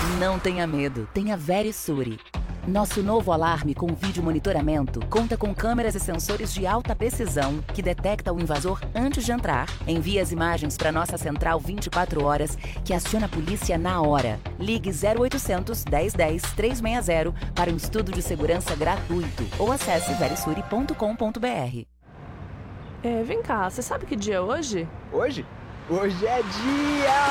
Não tenha medo, tenha Verisure. Nosso novo alarme com vídeo monitoramento conta com câmeras e sensores de alta precisão que detecta o invasor antes de entrar, envia as imagens para nossa central 24 horas, que aciona a polícia na hora. Ligue 0800 1010 360 para um estudo de segurança gratuito ou acesse verisure.com.br. Vem cá, você sabe que dia é hoje? Hoje? Hoje é dia!